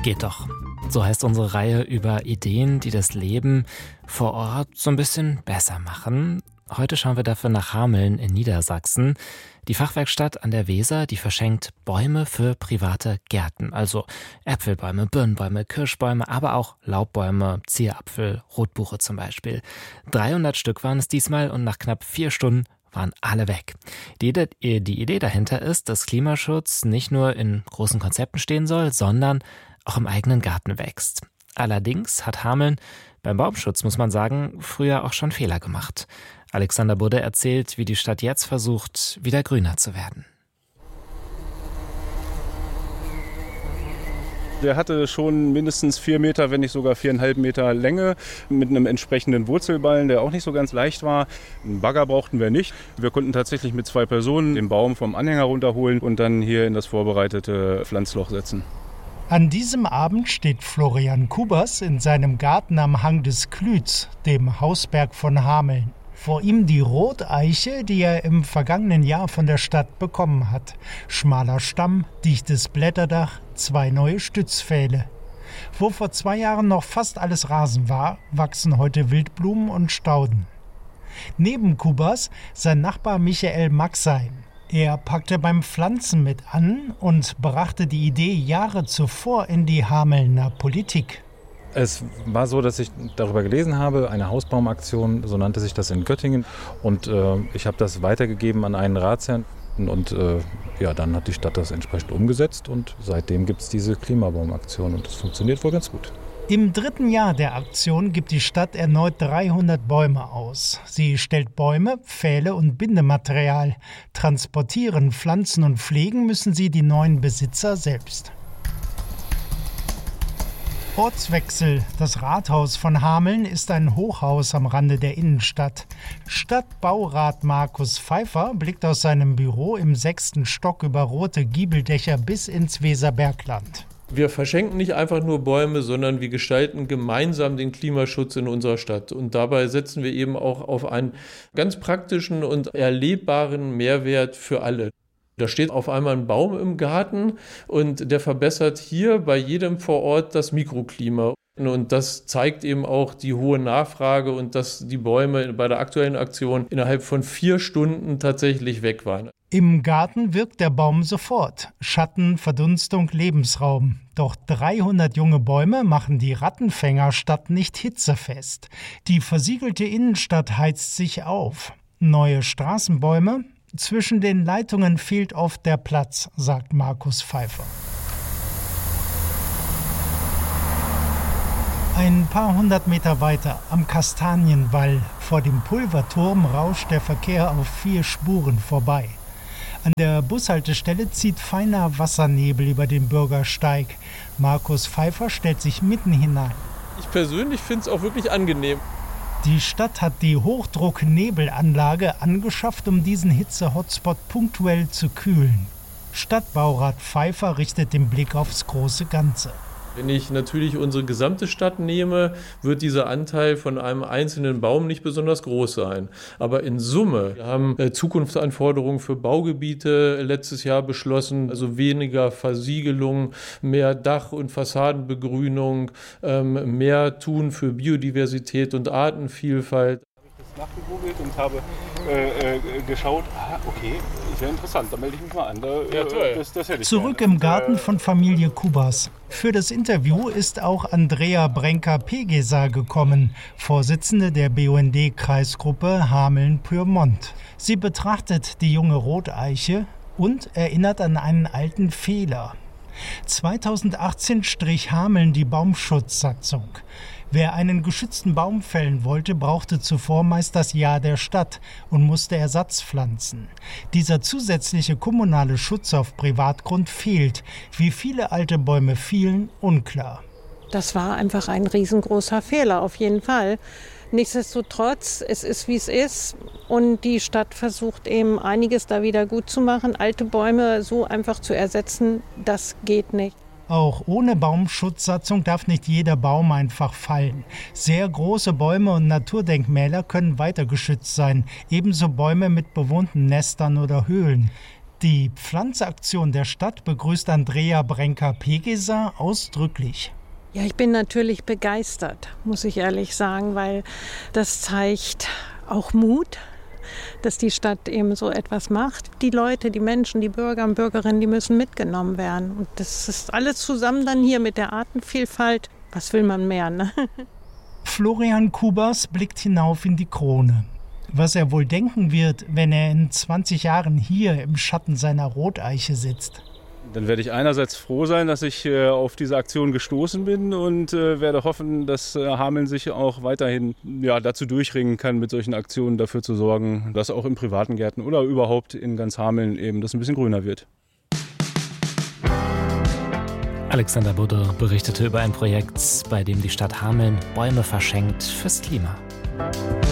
Geht doch. So heißt unsere Reihe über Ideen, die das Leben vor Ort so ein bisschen besser machen. Heute schauen wir dafür nach Hameln in Niedersachsen. Die Fachwerkstatt an der Weser, die verschenkt Bäume für private Gärten. Also Äpfelbäume, Birnbäume, Kirschbäume, aber auch Laubbäume, Zierapfel, Rotbuche zum Beispiel. 300 Stück waren es diesmal und nach knapp 4 Stunden waren alle weg. Die Idee dahinter ist, dass Klimaschutz nicht nur in großen Konzepten stehen soll, sondern auch im eigenen Garten wächst. Allerdings hat Hameln beim Baumschutz, muss man sagen, früher auch schon Fehler gemacht. Alexander Budde erzählt, wie die Stadt jetzt versucht, wieder grüner zu werden. Der hatte schon mindestens 4 Meter, wenn nicht sogar 4,5 Meter Länge mit einem entsprechenden Wurzelballen, der auch nicht so ganz leicht war. Einen Bagger brauchten wir nicht. Wir konnten tatsächlich mit 2 Personen den Baum vom Anhänger runterholen und dann hier in das vorbereitete Pflanzloch setzen. An diesem Abend steht Florian Kubas in seinem Garten am Hang des Klüts, dem Hausberg von Hameln. Vor ihm die Roteiche, die er im vergangenen Jahr von der Stadt bekommen hat. Schmaler Stamm, dichtes Blätterdach, 2 neue Stützpfähle. Wo vor 2 Jahren noch fast alles Rasen war, wachsen heute Wildblumen und Stauden. Neben Kubas sein Nachbar Michael Maxein. Er packte beim Pflanzen mit an und brachte die Idee Jahre zuvor in die Hamelner Politik. Es war so, dass ich darüber gelesen habe, eine Hausbaumaktion, so nannte sich das in Göttingen. Und ich habe das weitergegeben an einen Ratsherrn. Und dann hat die Stadt das entsprechend umgesetzt. Und seitdem gibt es diese Klimabaumaktion. Und das funktioniert wohl ganz gut. Im 3. Jahr der Aktion gibt die Stadt erneut 300 Bäume aus. Sie stellt Bäume, Pfähle und Bindematerial. Transportieren, pflanzen und pflegen müssen sie die neuen Besitzer selbst. Ortswechsel. Das Rathaus von Hameln ist ein Hochhaus am Rande der Innenstadt. Stadtbaurat Markus Pfeiffer blickt aus seinem Büro im 6. Stock über rote Giebeldächer bis ins Weserbergland. Wir verschenken nicht einfach nur Bäume, sondern wir gestalten gemeinsam den Klimaschutz in unserer Stadt. Und dabei setzen wir eben auch auf einen ganz praktischen und erlebbaren Mehrwert für alle. Da steht auf einmal ein Baum im Garten und der verbessert hier bei jedem vor Ort das Mikroklima. Und das zeigt eben auch die hohe Nachfrage und dass die Bäume bei der aktuellen Aktion innerhalb von 4 Stunden tatsächlich weg waren. Im Garten wirkt der Baum sofort. Schatten, Verdunstung, Lebensraum. Doch 300 junge Bäume machen die Rattenfängerstadt nicht hitzefest. Die versiegelte Innenstadt heizt sich auf. Neue Straßenbäume? Zwischen den Leitungen fehlt oft der Platz, sagt Markus Pfeiffer. Ein paar 100 Meter weiter, am Kastanienwall, vor dem Pulverturm, rauscht der Verkehr auf 4 Spuren vorbei. An der Bushaltestelle zieht feiner Wassernebel über den Bürgersteig. Markus Pfeiffer stellt sich mitten hinein. Ich persönlich finde es auch wirklich angenehm. Die Stadt hat die Hochdrucknebelanlage angeschafft, um diesen Hitze-Hotspot punktuell zu kühlen. Stadtbaurat Pfeiffer richtet den Blick aufs große Ganze. Wenn ich natürlich unsere gesamte Stadt nehme, wird dieser Anteil von einem einzelnen Baum nicht besonders groß sein. Aber in Summe, wir haben Zukunftsanforderungen für Baugebiete letztes Jahr beschlossen, also weniger Versiegelung, mehr Dach- und Fassadenbegrünung, mehr tun für Biodiversität und Artenvielfalt. Nachgegoogelt und habe geschaut, okay, sehr interessant, da melde ich mich mal an. Das hätte ich Zurück gerne. im Garten von Familie Kubas. Für das Interview ist auch Andrea Brenker-Pegeser gekommen, Vorsitzende der BUND-Kreisgruppe Hameln-Pyrmont. Sie betrachtet die junge Roteiche und erinnert an einen alten Fehler. 2018 strich Hameln die Baumschutzsatzung. Wer einen geschützten Baum fällen wollte, brauchte zuvor meist das Ja der Stadt und musste Ersatz pflanzen. Dieser zusätzliche kommunale Schutz auf Privatgrund fehlt. Wie viele alte Bäume fielen, unklar. Das war einfach ein riesengroßer Fehler, auf jeden Fall. Nichtsdestotrotz, es ist wie es ist und die Stadt versucht eben einiges da wieder gut zu machen. Alte Bäume so einfach zu ersetzen, das geht nicht. Auch ohne Baumschutzsatzung darf nicht jeder Baum einfach fallen. Sehr große Bäume und Naturdenkmäler können weiter geschützt sein, ebenso Bäume mit bewohnten Nestern oder Höhlen. Die Pflanzaktion der Stadt begrüßt Andrea Brenker-Pegeser ausdrücklich. Ja, ich bin natürlich begeistert, muss ich ehrlich sagen, weil das zeigt auch Mut, dass die Stadt eben so etwas macht. Die Leute, die Menschen, die Bürger und Bürgerinnen, die müssen mitgenommen werden. Und das ist alles zusammen dann hier mit der Artenvielfalt. Was will man mehr, ne? Florian Kubas blickt hinauf in die Krone. Was er wohl denken wird, wenn er in 20 Jahren hier im Schatten seiner Roteiche sitzt. Dann werde ich einerseits froh sein, dass ich auf diese Aktion gestoßen bin und werde hoffen, dass Hameln sich auch weiterhin dazu durchringen kann, mit solchen Aktionen dafür zu sorgen, dass auch in privaten Gärten oder überhaupt in ganz Hameln eben das ein bisschen grüner wird. Alexander Budde berichtete über ein Projekt, bei dem die Stadt Hameln Bäume verschenkt fürs Klima.